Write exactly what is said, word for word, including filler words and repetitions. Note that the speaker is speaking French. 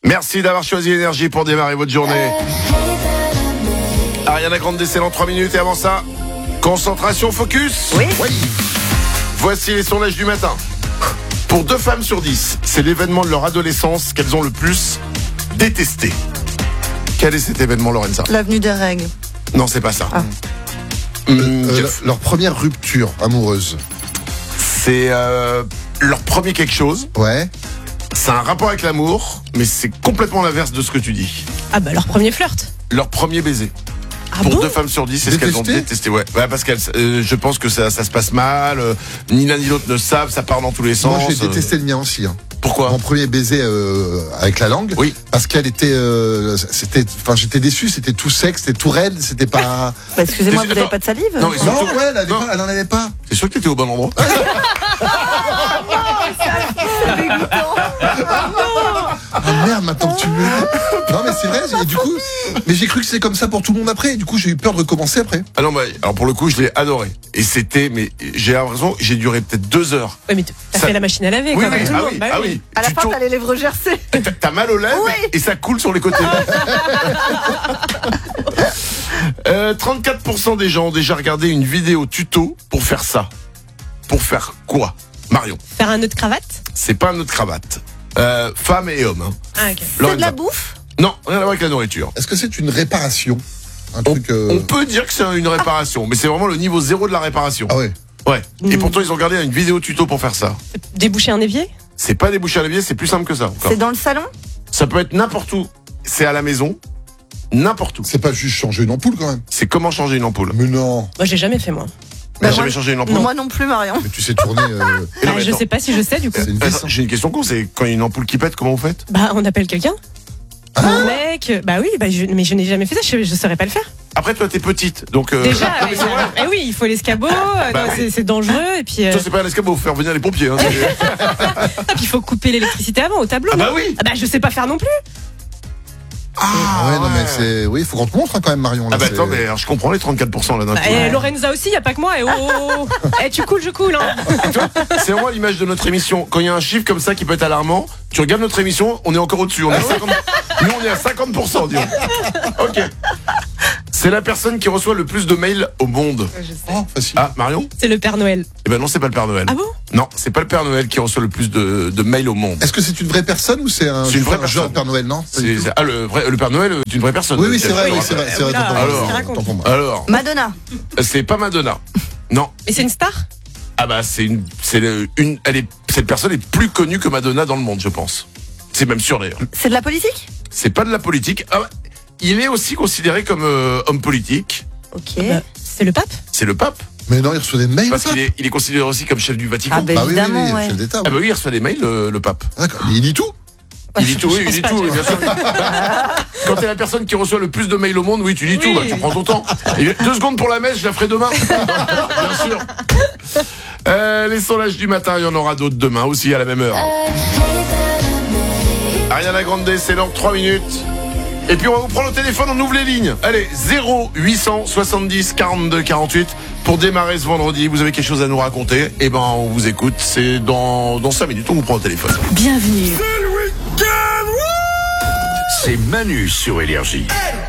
Merci d'avoir choisi Énergie pour démarrer votre journée. Ariana Grande décèle en trois minutes et avant ça, concentration, focus. Oui. oui. Voici les sondages du matin. Pour deux femmes sur dix, c'est l'événement de leur adolescence qu'elles ont le plus détesté. Quel est cet événement, Lorenza? L'avenue des règles. Non, c'est pas ça. Ah. Hum, Euh, leur, leur première rupture amoureuse. c'est euh, leur premier quelque chose. Ouais. C'est un rapport avec l'amour, mais c'est complètement l'inverse de ce que tu dis. Ah bah leur premier flirt. Leur premier baiser. Ah Pour bon deux femmes sur dix, c'est ce qu'elles ont Détesté détesté. Ouais, ouais parce qu'elles, euh, je pense que ça, ça se passe mal. euh, ni l'un ni l'autre ne savent, ça part dans tous les sens. Moi, j'ai euh. détesté le mien aussi. Hein. Pourquoi? Mon premier baiser euh, avec la langue. Oui. Parce qu'elle était, euh, c'était, enfin, j'étais déçu. C'était tout sec, c'était tout raide, c'était pas. Bah, excusez-moi, vous Attends. n'avez pas de salive? Non, mais Non, surtout- ouais, elle, avait non. pas, elle en avait pas. C'est sûr que t'étais au bon endroit. Ah merde, maintenant que tu me. Non, mais c'est vrai. Et du coup, mais j'ai cru que c'est comme ça pour tout le monde après. Et du coup, j'ai eu peur de recommencer après. Ah non, bah, alors pour le coup, je l'ai adoré. Et c'était, mais j'ai l'impression que j'ai duré peut-être deux heures. Ouais, mais t'as Ça- fait la machine à laver Oui, quand oui, même. tout le ah monde. oui, Bah ah oui. À la Tu fin, tournes- t'as les lèvres gercées. t'as- T'as mal aux lèvres Oui. et ça coule sur les côtés. euh, trente-quatre pour cent des gens ont déjà regardé une vidéo tuto pour faire ça. Pour faire quoi? Marion, Faire un nœud de cravate. c'est pas un nœud de cravate. Euh, femmes et hommes. Hein. Ah ok. C'est de Lorenza. la bouffe? Non, rien à voir avec la nourriture. Est-ce que c'est une réparation? Un On, truc. euh, on peut dire que c'est une réparation, mais c'est vraiment le niveau zéro de la réparation. Ah ouais. Ouais. Et Mm. pourtant, ils ont regardé une vidéo tuto pour faire ça. Déboucher un évier. C'est pas déboucher à l'évier, c'est plus simple que ça. encore. C'est dans le salon? Ça peut être n'importe où. C'est à la maison, n'importe où. C'est pas juste changer une ampoule quand même. C'est comment changer une ampoule. Mais non. Moi j'ai jamais fait moi. T'as Bah, jamais moi- changé une ampoule? Moi non plus, Marion. Mais tu sais tourner. Euh, Et non, Bah, mais je attends. sais pas si je sais du coup. c'est une Attends, vis. j'ai une question con, c'est quand il y a une ampoule qui pète, comment vous faites? Bah on appelle quelqu'un. Mon mec. Bah oui, bah je, mais je n'ai jamais fait ça. Je, je saurais pas le faire. Après, toi, t'es petite, donc. euh, Déjà. non, mais c'est vrai. Eh oui, il faut l'escabeau. euh, Bah non, oui. c'est- C'est dangereux et puis. euh, Toi, c'est pas un escabeau, faut faire venir les pompiers. Hein, c'est- ah, puis il faut couper l'électricité avant au tableau. ah non bah oui. Ah bah je sais pas faire non plus. Ah ouais, non, mais c'est. Oui, il faut qu'on te montre hein, quand même, Marion. Là, Ah bah c'est- attends, mais alors, je comprends les trente-quatre pour cent là d'un Bah, coup. et Lorenza aussi, y a pas que moi. Et oh, oh, oh. Eh, tu coules, je coule. Hein. C'est vraiment l'image de notre émission. Quand il y a un chiffre comme ça qui peut être alarmant, tu regardes notre émission, on est encore au-dessus. On est à cinquante... Nous, on est à cinquante pour cent, disons. Ok. C'est la personne qui reçoit le plus de mails au monde. Oh, facile. Ah, Marion? C'est le Père Noël. Eh ben non, c'est pas le Père Noël. Ah bon? Non, c'est pas le Père Noël qui reçoit le plus de, de mails au monde. Est-ce que c'est une vraie personne ou c'est un, C'est une vraie un jeu personne. de Père Noël, non? Pas du C'est, tout. c'est- ah, le, vrai, le Père Noël est une vraie personne. Oui, oui, c'est vrai, Je oui, te c'est vrai, c'est vrai. Oula, tant pour alors, moi, raconte. tant pour moi. Alors, Madonna. c'est pas Madonna. Non. Et c'est une star? Ah bah c'est une, c'est le- une, elle est, cette personne est plus connue que Madonna dans le monde, je pense. C'est même sûr d'ailleurs. C'est de la politique? C'est pas de la politique. Ah, ouais. Il est aussi considéré comme euh, homme politique. Ok. Bah, c'est le pape? C'est le pape. Mais non, il reçoit des mails. Parce ça qu'il est, il est considéré aussi comme chef du Vatican. Ah, bah, Bah oui, oui, évidemment, oui, ouais. chef d'État. Ah bah oui, il reçoit des mails, le, le pape. D'accord. Mais il dit tout. Il dit tout, oui, il dit pense tout, pas, oui, bien sûr. Quand t'es la personne qui reçoit le plus de mails au monde, oui, tu dis Oui. tout, bah, tu prends ton temps. Et deux secondes pour la messe, je la ferai demain. Bien sûr. Euh, les sondages du matin, il y en aura d'autres demain aussi à la même heure. Ariana Grande, c'est dans trois minutes. Et puis on va vous prendre au téléphone, on ouvre les lignes. Allez, zéro huit cent soixante-dix quarante-deux quarante-huit pour démarrer ce vendredi. Vous avez quelque chose à nous raconter? Eh ben, on vous écoute. C'est dans, dans cinq minutes, on vous prend au téléphone. Bienvenue. C'est Manu sur Énergie.